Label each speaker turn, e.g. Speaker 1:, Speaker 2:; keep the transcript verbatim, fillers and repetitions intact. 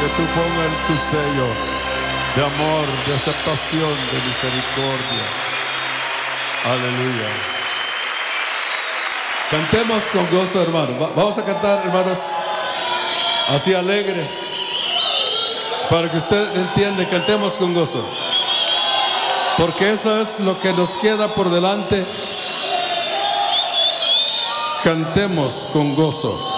Speaker 1: que tú pongas tu sello de amor, de aceptación, de misericordia. Aleluya.
Speaker 2: Cantemos con gozo, hermano. Va- Vamos a cantar, hermanos, así alegre, para que usted entienda. Cantemos con gozo, porque eso es lo que nos queda por delante. Cantemos con gozo.